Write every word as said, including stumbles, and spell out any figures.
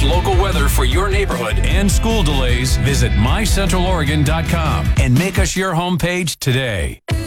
local weather for your neighborhood and school delays, visit my central oregon dot com and make us your homepage today.